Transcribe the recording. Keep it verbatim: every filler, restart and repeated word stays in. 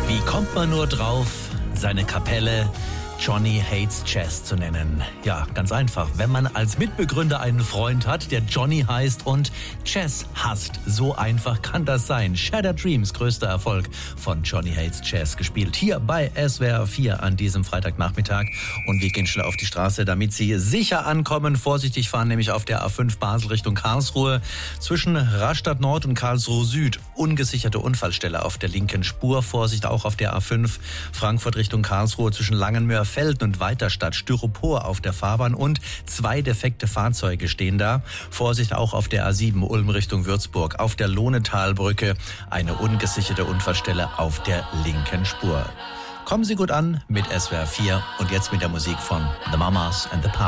Wie kommt man nur drauf, seine Kapelle Johnny Hates Jazz zu nennen? Ja, ganz einfach. Wenn man als Mitbegründer einen Freund hat, der Johnny heißt und Jazz hasst. So einfach kann das sein. Shattered Dreams, größter Erfolg von Johnny Hates Jazz, gespielt hier bei S W R vier an diesem Freitagnachmittag. Und wir gehen schnell auf die Straße, damit Sie sicher ankommen. Vorsichtig fahren, nämlich auf der A fünf Basel Richtung Karlsruhe. Zwischen Rastatt Nord und Karlsruhe Süd ungesicherte Unfallstelle auf der linken Spur. Vorsicht auch auf der A fünf Frankfurt Richtung Karlsruhe zwischen Langenmöhr Felden und Weiterstadt, Styropor auf der Fahrbahn und zwei defekte Fahrzeuge stehen da. Vorsicht auch auf der A sieben Ulm Richtung Würzburg. Auf der Lohnetalbrücke eine ungesicherte Unfallstelle auf der linken Spur. Kommen Sie gut an mit S W R vier und jetzt mit der Musik von The Mamas and the Papas.